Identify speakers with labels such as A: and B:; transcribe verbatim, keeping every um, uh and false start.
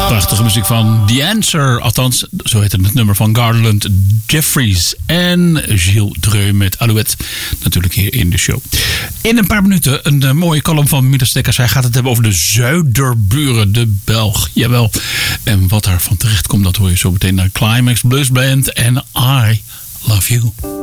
A: Prachtige muziek van The Answer. Althans, zo heette het nummer van Garland Jeffries en Gilles Dreux met Alouette. Natuurlijk hier in de show. In een paar minuten een uh, mooie column van Midas Dekkers. Hij gaat het hebben over de zuiderburen, de Belg. Jawel. En wat daarvan terecht komt, dat hoor je zo meteen naar Climax Blues Band en I Love You.